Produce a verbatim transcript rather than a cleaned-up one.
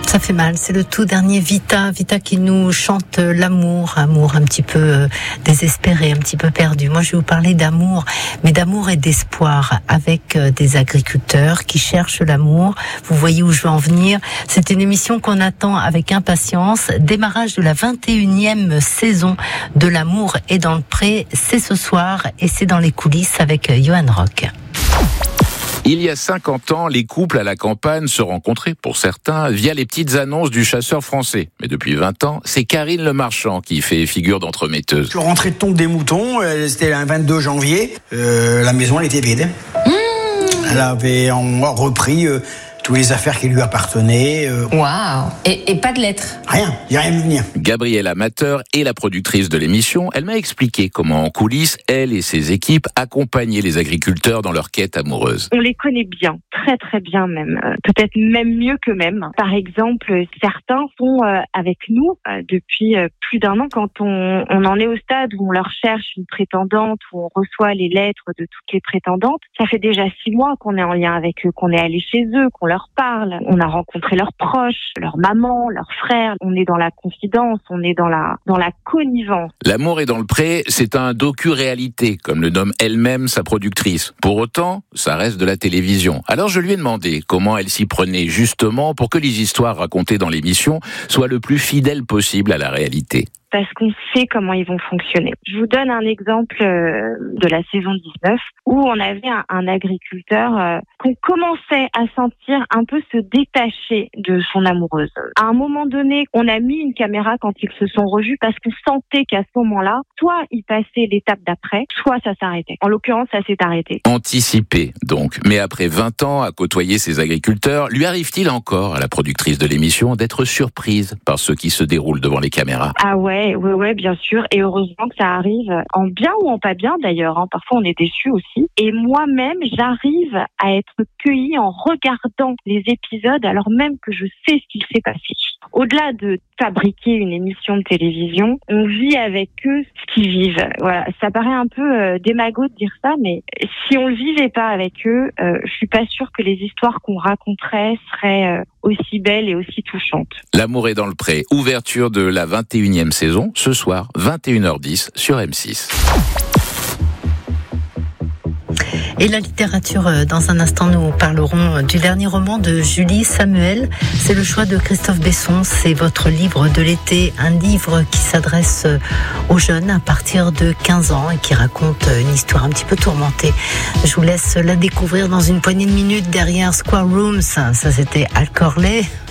Ça fait mal, c'est le tout dernier Vita, Vita qui nous chante l'amour, amour un petit peu euh, désespéré, un petit peu perdu. Moi je vais vous parler d'amour, mais d'amour et d'espoir avec euh, des agriculteurs qui cherchent l'amour. Vous voyez où je veux en venir. C'est une émission qu'on attend avec impatience. Démarrage de la vingt et unième saison de L'amour est dans le pré, c'est ce soir et c'est dans les coulisses avec Johan Rock. Il y a cinquante ans, les couples à la campagne se rencontraient, pour certains, via les petites annonces du chasseur français. Mais depuis vingt ans, c'est Karine Le Marchand qui fait figure d'entremetteuse. Je suis rentré de tombe des moutons, c'était le vingt-deux janvier, euh, la maison elle était vide. Mmh. Elle avait en repris euh, toutes les affaires qui lui appartenaient. Euh... Waouh. Et, et pas de lettres? Rien, il n'y a rien vu venir. Gabrielle Amateur est la productrice de l'émission. Elle m'a expliqué comment en coulisses, elle et ses équipes accompagnaient les agriculteurs dans leur quête amoureuse. On les connaît bien, très très bien même, euh, peut-être même mieux qu'eux-mêmes. Par exemple, certains sont euh, avec nous euh, depuis euh, plus d'un an. Quand on, on en est au stade où on leur cherche une prétendante, où on reçoit les lettres de toutes les prétendantes, ça fait déjà six mois qu'on est en lien avec eux, qu'on est allé chez eux, qu'on leur parle, on a rencontré leurs proches, leur maman, leurs frères, on est dans la confidence, on est dans la dans la connivence. L'amour est dans le pré, c'est un docu-réalité, comme le nomme elle-même sa productrice. Pour autant, ça reste de la télévision. Alors je lui ai demandé comment elle s'y prenait justement pour que les histoires racontées dans l'émission soient le plus fidèles possible à la réalité. Parce qu'on sait comment ils vont fonctionner. Je vous donne un exemple euh, de la saison dix-neuf où on avait un, un agriculteur euh, qu'on commençait à sentir un peu se détacher de son amoureuse. À un moment donné, on a mis une caméra quand ils se sont revus parce qu'on sentait qu'à ce moment-là, soit il passait l'étape d'après, soit ça s'arrêtait. En l'occurrence, ça s'est arrêté. Anticipé, donc. Mais après vingt ans à côtoyer ces agriculteurs, lui arrive-t-il encore à la productrice de l'émission d'être surprise par ce qui se déroule devant les caméras? Ah ouais. Oui, oui, ouais, bien sûr. Et heureusement que ça arrive en bien ou en pas bien d'ailleurs. Hein. Parfois, on est déçus aussi. Et moi-même, j'arrive à être cueillie en regardant les épisodes alors même que je sais ce qu'il s'est passé. Au-delà de fabriquer une émission de télévision, on vit avec eux ce qu'ils vivent. Voilà, ça paraît un peu euh, démago de dire ça, mais si on le vivait pas avec eux, euh, je suis pas sûre que les histoires qu'on raconterait seraient euh, aussi belles et aussi touchantes. L'amour est dans le pré. Ouverture de la vingt et unième saison, ce soir, vingt et une heures dix sur M six. Et la littérature, dans un instant, nous parlerons du dernier roman de Julie Samuel. C'est le choix de Christophe Besson. C'est votre livre de l'été, un livre qui s'adresse aux jeunes à partir de quinze ans et qui raconte une histoire un petit peu tourmentée. Je vous laisse la découvrir dans une poignée de minutes derrière Square Rooms. Ça, c'était Al Corley.